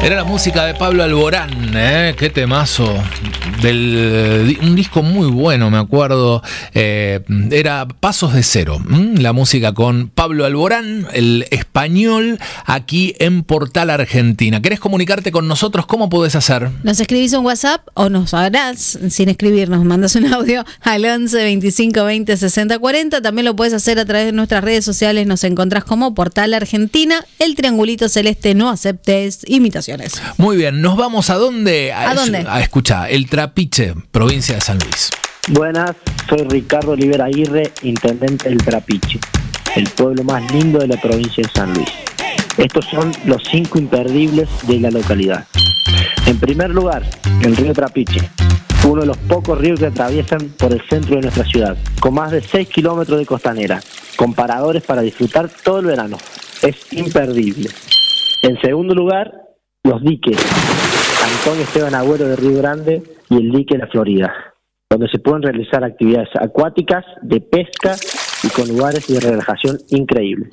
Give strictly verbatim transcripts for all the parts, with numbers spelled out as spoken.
Era la música de Pablo Alborán, ¿eh? Qué temazo. Del, un disco muy bueno, me acuerdo. Eh, era Pasos de Cero. ¿m? La música con Pablo Alborán, el español, aquí en Portal Argentina. ¿Querés comunicarte con nosotros? ¿Cómo podés hacer? Nos escribís un WhatsApp o nos harás sin escribirnos, mandas un audio al once, veinticinco, veinte, sesenta, cuarenta. También lo puedes hacer a través de nuestras redes sociales. Nos encontrás como Portal Argentina. El triangulito celeste, no aceptes imitaciones. Muy bien, nos vamos a dónde? A, ¿A dónde? A escuchar El Trapiche, provincia de San Luis. Buenas, soy Ricardo Olivera Aguirre, intendente del Trapiche, el pueblo más lindo de la provincia de San Luis. Estos son los cinco imperdibles de la localidad. En primer lugar, el río Trapiche, uno de los pocos ríos que atraviesan por el centro de nuestra ciudad, con más de seis kilómetros de costanera, con paradores para disfrutar todo el verano. Es imperdible. En segundo lugar, los diques, Antonio Esteban Agüero de Río Grande y el dique La Florida, donde se pueden realizar actividades acuáticas, de pesca y con lugares de relajación increíbles.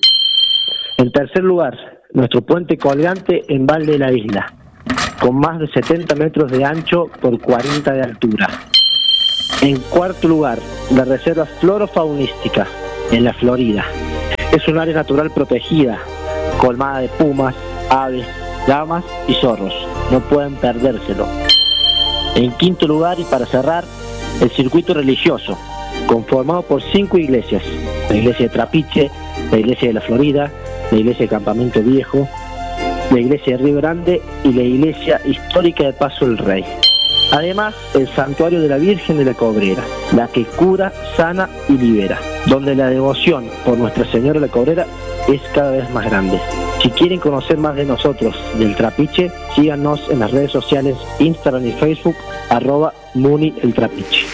En tercer lugar, nuestro puente colgante en Valle de la Isla, con más de setenta metros de ancho por cuarenta de altura. En cuarto lugar, la reserva florofaunística en La Florida. Es un área natural protegida, colmada de pumas, aves, llamas y zorros. No pueden perdérselo. En quinto lugar, y para cerrar, el circuito religioso, conformado por cinco iglesias: la iglesia de Trapiche, la iglesia de La Florida, la iglesia de Campamento Viejo, la iglesia de Río Grande y la iglesia histórica de Paso del Rey. Además, el santuario de la Virgen de la Cobrera, la que cura, sana y libera, donde la devoción por Nuestra Señora de la Cobrera es cada vez más grande. Si quieren conocer más de nosotros, del Trapiche, síganos en las redes sociales Instagram y Facebook, arroba Muni el Trapiche.